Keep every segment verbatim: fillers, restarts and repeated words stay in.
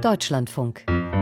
Deutschlandfunk.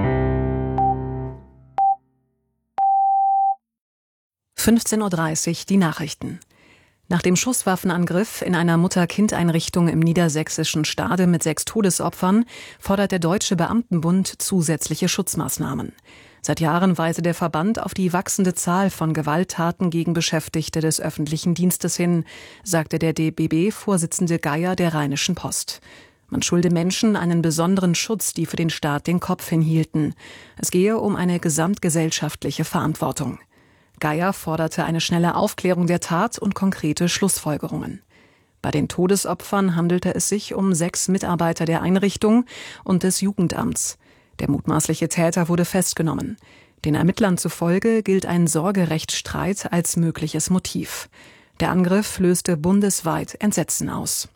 fünfzehn Uhr dreißig, die Nachrichten. Nach dem Schusswaffenangriff in einer Mutter-Kind-Einrichtung im niedersächsischen Stade mit sechs Todesopfern fordert der Deutsche Beamtenbund zusätzliche Schutzmaßnahmen. Seit Jahren weise der Verband auf die wachsende Zahl von Gewalttaten gegen Beschäftigte des öffentlichen Dienstes hin, sagte der D B B-Vorsitzende Geier der Rheinischen Post. Man schulde Menschen einen besonderen Schutz, die für den Staat den Kopf hinhielten. Es gehe um eine gesamtgesellschaftliche Verantwortung. Geier forderte eine schnelle Aufklärung der Tat und konkrete Schlussfolgerungen. Bei den Todesopfern handelte es sich um sechs Mitarbeiter der Einrichtung und des Jugendamts. Der mutmaßliche Täter wurde festgenommen. Den Ermittlern zufolge gilt ein Sorgerechtsstreit als mögliches Motiv. Der Angriff löste bundesweit Entsetzen aus.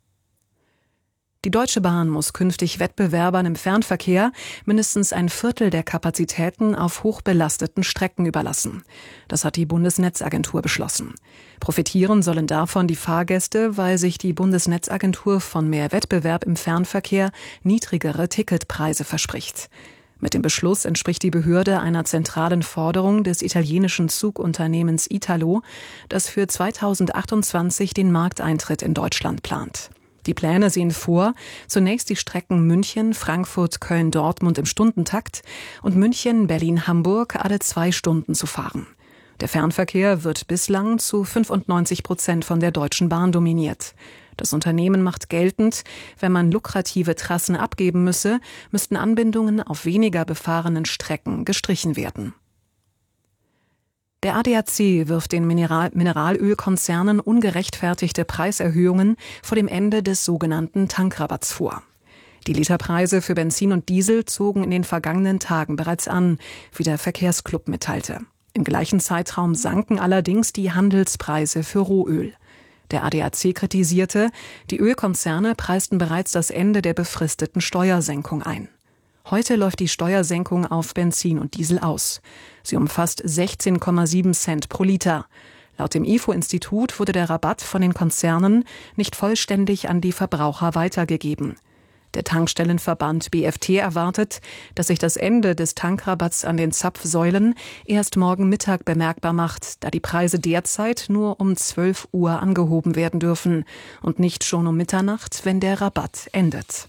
Die Deutsche Bahn muss künftig Wettbewerbern im Fernverkehr mindestens ein Viertel der Kapazitäten auf hochbelasteten Strecken überlassen. Das hat die Bundesnetzagentur beschlossen. Profitieren sollen davon die Fahrgäste, weil sich die Bundesnetzagentur von mehr Wettbewerb im Fernverkehr niedrigere Ticketpreise verspricht. Mit dem Beschluss entspricht die Behörde einer zentralen Forderung des italienischen Zugunternehmens Italo, das für zweitausendachtundzwanzig den Markteintritt in Deutschland plant. Die Pläne sehen vor, zunächst die Strecken München, Frankfurt, Köln, Dortmund im Stundentakt und München, Berlin, Hamburg alle zwei Stunden zu fahren. Der Fernverkehr wird bislang zu fünfundneunzig Prozent von der Deutschen Bahn dominiert. Das Unternehmen macht geltend, wenn man lukrative Trassen abgeben müsse, müssten Anbindungen auf weniger befahrenen Strecken gestrichen werden. Der A D A C wirft den Mineral- Mineralölkonzernen ungerechtfertigte Preiserhöhungen vor dem Ende des sogenannten Tankrabatts vor. Die Literpreise für Benzin und Diesel zogen in den vergangenen Tagen bereits an, wie der Verkehrsclub mitteilte. Im gleichen Zeitraum sanken allerdings die Handelspreise für Rohöl. Der A D A C kritisierte, die Ölkonzerne preisten bereits das Ende der befristeten Steuersenkung ein. Heute läuft die Steuersenkung auf Benzin und Diesel aus. Sie umfasst sechzehn Komma sieben Cent pro Liter. Laut dem I F O-Institut wurde der Rabatt von den Konzernen nicht vollständig an die Verbraucher weitergegeben. Der Tankstellenverband B F T erwartet, dass sich das Ende des Tankrabatts an den Zapfsäulen erst morgen Mittag bemerkbar macht, da die Preise derzeit nur um zwölf Uhr angehoben werden dürfen und nicht schon um Mitternacht, wenn der Rabatt endet.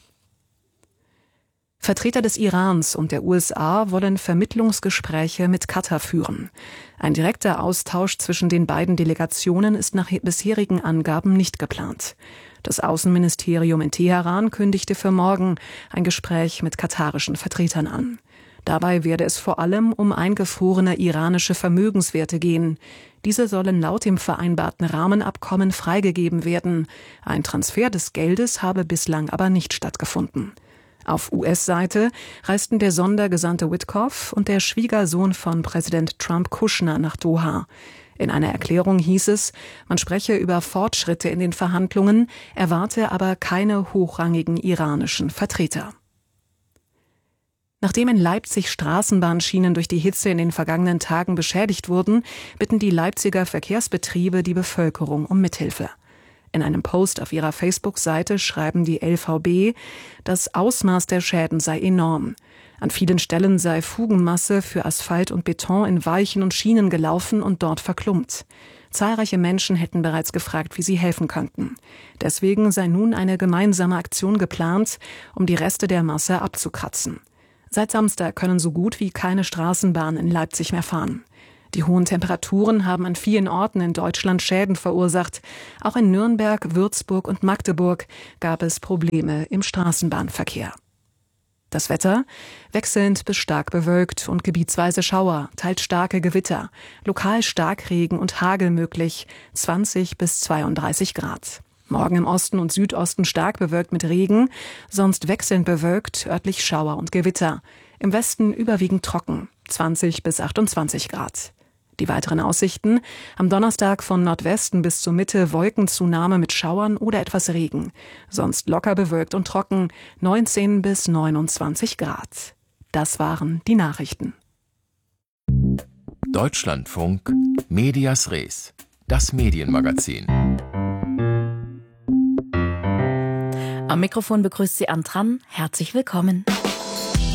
Vertreter des Irans und der U S A wollen Vermittlungsgespräche mit Katar führen. Ein direkter Austausch zwischen den beiden Delegationen ist nach bisherigen Angaben nicht geplant. Das Außenministerium in Teheran kündigte für morgen ein Gespräch mit katarischen Vertretern an. Dabei werde es vor allem um eingefrorene iranische Vermögenswerte gehen. Diese sollen laut dem vereinbarten Rahmenabkommen freigegeben werden. Ein Transfer des Geldes habe bislang aber nicht stattgefunden. Auf U S-Seite reisten der Sondergesandte Witkoff und der Schwiegersohn von Präsident Trump Kushner nach Doha. In einer Erklärung hieß es, man spreche über Fortschritte in den Verhandlungen, erwarte aber keine hochrangigen iranischen Vertreter. Nachdem in Leipzig Straßenbahnschienen durch die Hitze in den vergangenen Tagen beschädigt wurden, bitten die Leipziger Verkehrsbetriebe die Bevölkerung um Mithilfe. In einem Post auf ihrer Facebook-Seite schreiben die L V B, das Ausmaß der Schäden sei enorm. An vielen Stellen sei Fugenmasse für Asphalt und Beton in Weichen und Schienen gelaufen und dort verklumpt. Zahlreiche Menschen hätten bereits gefragt, wie sie helfen könnten. Deswegen sei nun eine gemeinsame Aktion geplant, um die Reste der Masse abzukratzen. Seit Samstag können so gut wie keine Straßenbahnen in Leipzig mehr fahren. Die hohen Temperaturen haben an vielen Orten in Deutschland Schäden verursacht. Auch in Nürnberg, Würzburg und Magdeburg gab es Probleme im Straßenbahnverkehr. Das Wetter: wechselnd bis stark bewölkt und gebietsweise Schauer, teils starke Gewitter, lokal Starkregen und Hagel möglich, zwanzig bis zweiunddreißig Grad. Morgen im Osten und Südosten stark bewölkt mit Regen, sonst wechselnd bewölkt, örtlich Schauer und Gewitter. Im Westen überwiegend trocken, zwanzig bis achtundzwanzig Grad. Die weiteren Aussichten: am Donnerstag von Nordwesten bis zur Mitte Wolkenzunahme mit Schauern oder etwas Regen. Sonst locker bewölkt und trocken, neunzehn bis neunundzwanzig Grad. Das waren die Nachrichten. Deutschlandfunk Medias Res, das Medienmagazin. Am Mikrofon begrüßt Sie Antran. Herzlich willkommen.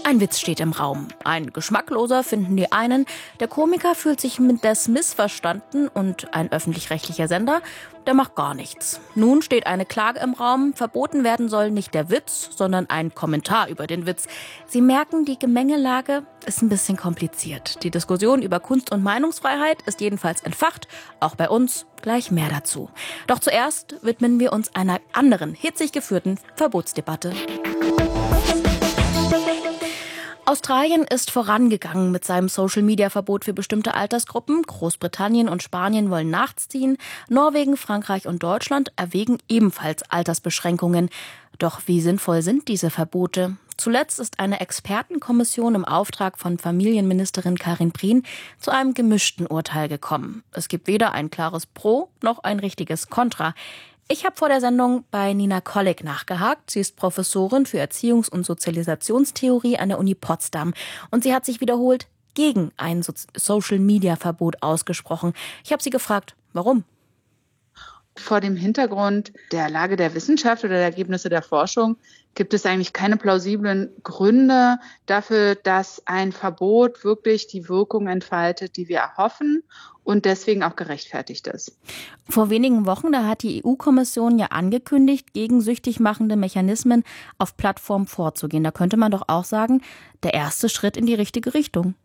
Ein Witz steht im Raum. Ein geschmackloser, finden die einen. Der Komiker fühlt sich mit des missverstanden und ein öffentlich-rechtlicher Sender, der macht gar nichts. Nun steht eine Klage im Raum. Verboten werden soll nicht der Witz, sondern ein Kommentar über den Witz. Sie merken, die Gemengelage ist ein bisschen kompliziert. Die Diskussion über Kunst- und Meinungsfreiheit ist jedenfalls entfacht. Auch bei uns gleich mehr dazu. Doch zuerst widmen wir uns einer anderen, hitzig geführten Verbotsdebatte. Australien ist vorangegangen mit seinem Social-Media-Verbot für bestimmte Altersgruppen. Großbritannien und Spanien wollen nachziehen. Norwegen, Frankreich und Deutschland erwägen ebenfalls Altersbeschränkungen. Doch wie sinnvoll sind diese Verbote? Zuletzt ist eine Expertenkommission im Auftrag von Familienministerin Karin Prien zu einem gemischten Urteil gekommen. Es gibt weder ein klares Pro noch ein richtiges Kontra. Ich habe vor der Sendung bei Nina Kolleg nachgehakt. Sie ist Professorin für Erziehungs- und Sozialisationstheorie an der Uni Potsdam. Und sie hat sich wiederholt gegen ein So- Social-Media-Verbot ausgesprochen. Ich habe sie gefragt, warum? Vor dem Hintergrund der Lage der Wissenschaft oder der Ergebnisse der Forschung gibt es eigentlich keine plausiblen Gründe dafür, dass ein Verbot wirklich die Wirkung entfaltet, die wir erhoffen und deswegen auch gerechtfertigt ist. Vor wenigen Wochen, da hat die E U-Kommission ja angekündigt, gegen süchtig machende Mechanismen auf Plattformen vorzugehen. Da könnte man doch auch sagen, der erste Schritt in die richtige Richtung.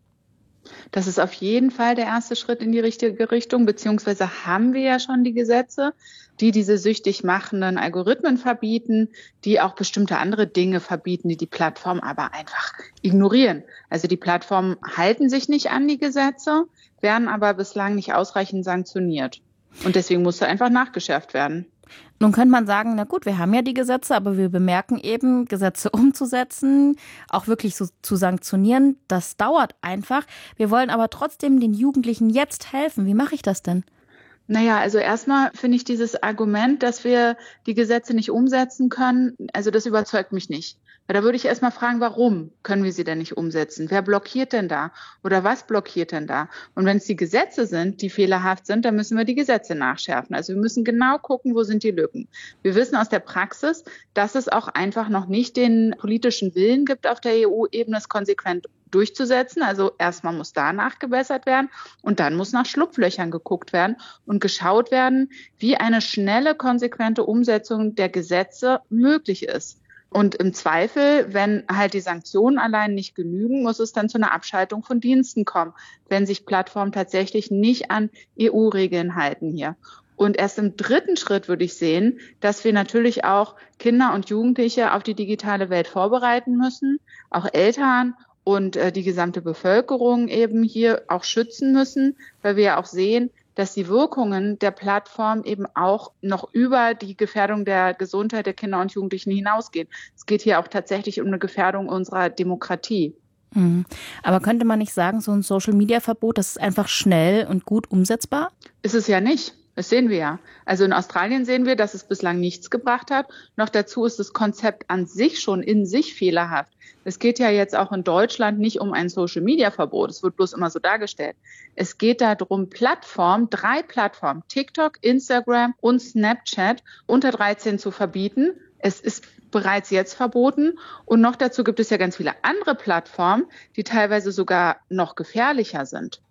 Das ist auf jeden Fall der erste Schritt in die richtige Richtung, beziehungsweise haben wir ja schon die Gesetze, die diese süchtig machenden Algorithmen verbieten, die auch bestimmte andere Dinge verbieten, die die Plattformen aber einfach ignorieren. Also die Plattformen halten sich nicht an die Gesetze, werden aber bislang nicht ausreichend sanktioniert. Und deswegen musste einfach nachgeschärft werden. Nun könnte man sagen, na gut, wir haben ja die Gesetze, aber wir bemerken eben, Gesetze umzusetzen, auch wirklich so zu sanktionieren, das dauert einfach. Wir wollen aber trotzdem den Jugendlichen jetzt helfen. Wie mache ich das denn? Naja, also erstmal finde ich dieses Argument, dass wir die Gesetze nicht umsetzen können, also das überzeugt mich nicht. Weil da würde ich erstmal fragen, warum können wir sie denn nicht umsetzen? Wer blockiert denn da? Oder was blockiert denn da? Und wenn es die Gesetze sind, die fehlerhaft sind, dann müssen wir die Gesetze nachschärfen. Also wir müssen genau gucken, wo sind die Lücken. Wir wissen aus der Praxis, dass es auch einfach noch nicht den politischen Willen gibt, auf der E U-Ebene es konsequent durchzusetzen. Also erstmal muss da nachgebessert werden und dann muss nach Schlupflöchern geguckt werden und geschaut werden, wie eine schnelle, konsequente Umsetzung der Gesetze möglich ist. Und im Zweifel, wenn halt die Sanktionen allein nicht genügen, muss es dann zu einer Abschaltung von Diensten kommen, wenn sich Plattformen tatsächlich nicht an E U-Regeln halten hier. Und erst im dritten Schritt würde ich sehen, dass wir natürlich auch Kinder und Jugendliche auf die digitale Welt vorbereiten müssen, auch Eltern und äh, die gesamte Bevölkerung eben hier auch schützen müssen, weil wir ja auch sehen, dass die Wirkungen der Plattform eben auch noch über die Gefährdung der Gesundheit der Kinder und Jugendlichen hinausgehen. Es geht hier auch tatsächlich um eine Gefährdung unserer Demokratie. Mhm. Aber könnte man nicht sagen, so ein Social-Media-Verbot, das ist einfach schnell und gut umsetzbar? Ist es ja nicht. Das sehen wir ja. Also in Australien sehen wir, dass es bislang nichts gebracht hat. Noch dazu ist das Konzept an sich schon in sich fehlerhaft. Es geht ja jetzt auch in Deutschland nicht um ein Social-Media-Verbot. Es wird bloß immer so dargestellt. Es geht darum, Plattformen, drei Plattformen, TikTok, Instagram und Snapchat unter dreizehn zu verbieten. Es ist bereits jetzt verboten. Und noch dazu gibt es ja ganz viele andere Plattformen, die teilweise sogar noch gefährlicher sind.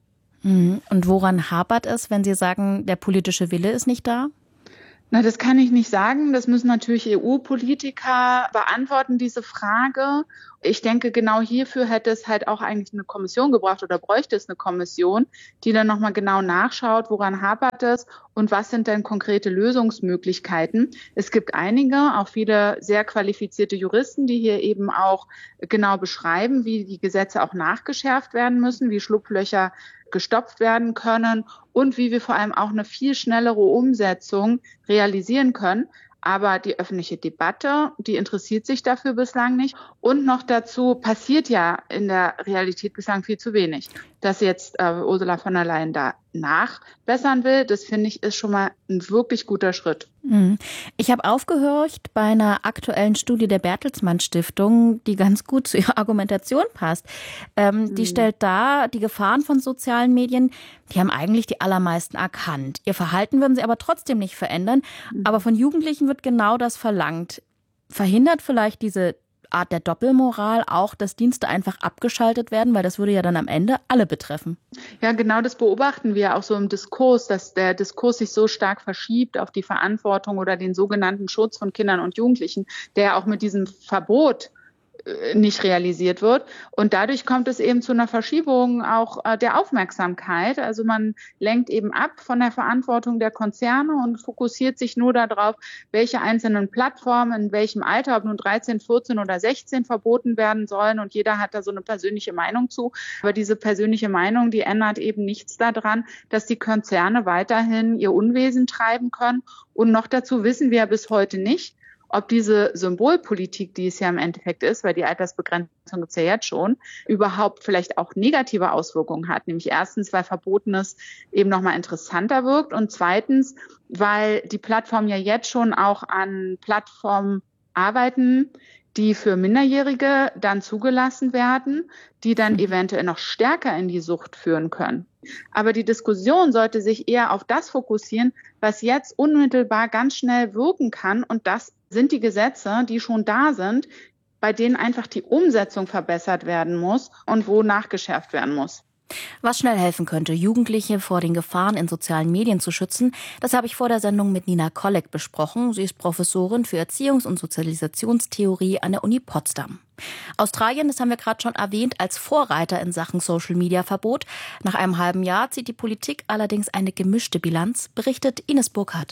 Und woran hapert es, wenn Sie sagen, der politische Wille ist nicht da? Na, das kann ich nicht sagen. Das müssen natürlich E U-Politiker beantworten, diese Frage. Ich denke, genau hierfür hätte es halt auch eigentlich eine Kommission gebraucht oder bräuchte es eine Kommission, die dann nochmal genau nachschaut, woran hapert es und was sind denn konkrete Lösungsmöglichkeiten. Es gibt einige, auch viele sehr qualifizierte Juristen, die hier eben auch genau beschreiben, wie die Gesetze auch nachgeschärft werden müssen, wie Schlupflöcher gestopft werden können und wie wir vor allem auch eine viel schnellere Umsetzung realisieren können. Aber die öffentliche Debatte, die interessiert sich dafür bislang nicht. Und noch dazu passiert ja in der Realität bislang viel zu wenig. Dass jetzt äh, Ursula von der Leyen da nachbessern will, das finde ich ist schon mal ein wirklich guter Schritt. Ich habe aufgehorcht bei einer aktuellen Studie der Bertelsmann Stiftung, die ganz gut zu ihrer Argumentation passt. Ähm, mhm. Die stellt dar, die Gefahren von sozialen Medien, die haben eigentlich die allermeisten erkannt. Ihr Verhalten würden sie aber trotzdem nicht verändern. Mhm. Aber von Jugendlichen wird genau das verlangt. Verhindert vielleicht diese Art der Doppelmoral auch, dass Dienste einfach abgeschaltet werden, weil das würde ja dann am Ende alle betreffen. Ja, genau das beobachten wir auch so im Diskurs, dass der Diskurs sich so stark verschiebt auf die Verantwortung oder den sogenannten Schutz von Kindern und Jugendlichen, der auch mit diesem Verbot nicht realisiert wird. Und dadurch kommt es eben zu einer Verschiebung auch äh, der Aufmerksamkeit. Also man lenkt eben ab von der Verantwortung der Konzerne und fokussiert sich nur darauf, welche einzelnen Plattformen in welchem Alter, ob nun dreizehn, vierzehn oder sechzehn, verboten werden sollen. Und jeder hat da so eine persönliche Meinung zu. Aber diese persönliche Meinung, die ändert eben nichts daran, dass die Konzerne weiterhin ihr Unwesen treiben können. Und noch dazu wissen wir ja bis heute nicht, ob diese Symbolpolitik, die es ja im Endeffekt ist, weil die Altersbegrenzung gibt es ja jetzt schon, überhaupt vielleicht auch negative Auswirkungen hat. Nämlich erstens, weil Verbotenes eben nochmal interessanter wirkt und zweitens, weil die Plattformen ja jetzt schon auch an Plattformen arbeiten, die für Minderjährige dann zugelassen werden, die dann eventuell noch stärker in die Sucht führen können. Aber die Diskussion sollte sich eher auf das fokussieren, was jetzt unmittelbar ganz schnell wirken kann. Und das sind die Gesetze, die schon da sind, bei denen einfach die Umsetzung verbessert werden muss und wo nachgeschärft werden muss. Was schnell helfen könnte, Jugendliche vor den Gefahren in sozialen Medien zu schützen, das habe ich vor der Sendung mit Nina Kolleg besprochen. Sie ist Professorin für Erziehungs- und Sozialisationstheorie an der Uni Potsdam. Australien, das haben wir gerade schon erwähnt, als Vorreiter in Sachen Social-Media-Verbot. Nach einem halben Jahr zieht die Politik allerdings eine gemischte Bilanz, berichtet Ines Burkhardt.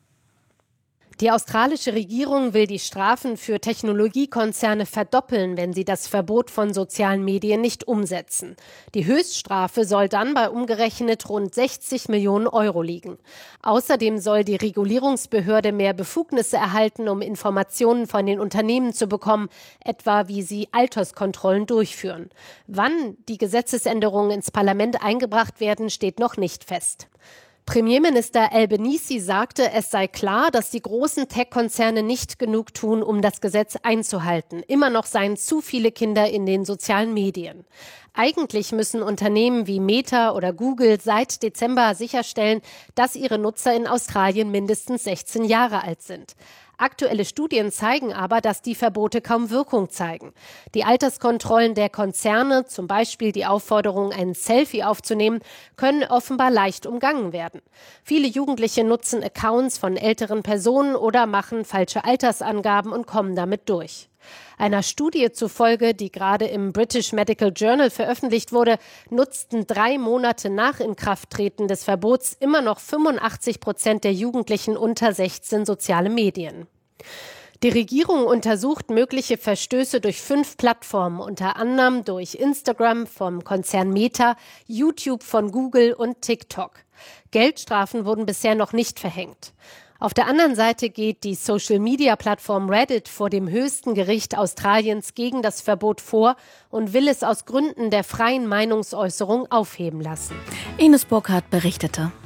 Die australische Regierung will die Strafen für Technologiekonzerne verdoppeln, wenn sie das Verbot von sozialen Medien nicht umsetzen. Die Höchststrafe soll dann bei umgerechnet rund sechzig Millionen Euro liegen. Außerdem soll die Regulierungsbehörde mehr Befugnisse erhalten, um Informationen von den Unternehmen zu bekommen, etwa wie sie Alterskontrollen durchführen. Wann die Gesetzesänderungen ins Parlament eingebracht werden, steht noch nicht fest. Premierminister Albanese sagte, es sei klar, dass die großen Tech-Konzerne nicht genug tun, um das Gesetz einzuhalten. Immer noch seien zu viele Kinder in den sozialen Medien. Eigentlich müssen Unternehmen wie Meta oder Google seit Dezember sicherstellen, dass ihre Nutzer in Australien mindestens sechzehn Jahre alt sind. Aktuelle Studien zeigen aber, dass die Verbote kaum Wirkung zeigen. Die Alterskontrollen der Konzerne, zum Beispiel die Aufforderung, ein Selfie aufzunehmen, können offenbar leicht umgangen werden. Viele Jugendliche nutzen Accounts von älteren Personen oder machen falsche Altersangaben und kommen damit durch. Einer Studie zufolge, die gerade im British Medical Journal veröffentlicht wurde, nutzten drei Monate nach Inkrafttreten des Verbots immer noch fünfundachtzig Prozent der Jugendlichen unter sechzehn soziale Medien. Die Regierung untersucht mögliche Verstöße durch fünf Plattformen, unter anderem durch Instagram vom Konzern Meta, YouTube von Google und TikTok. Geldstrafen wurden bisher noch nicht verhängt. Auf der anderen Seite geht die Social-Media-Plattform Reddit vor dem höchsten Gericht Australiens gegen das Verbot vor und will es aus Gründen der freien Meinungsäußerung aufheben lassen. Ines Burkhardt berichtete.